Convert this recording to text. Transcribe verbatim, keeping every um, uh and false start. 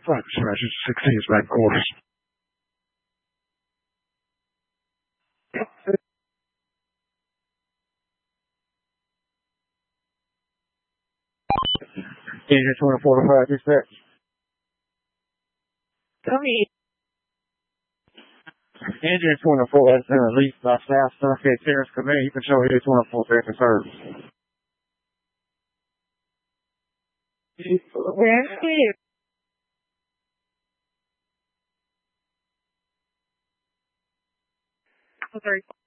Flight Simulator sixteen's back course. Engine twenty-four to five, dispatch. Come in. Engine twenty-four, that's in the least by South Sunset Terrace Command. You can show here twenty-four back in service. Where's clear? Sorry.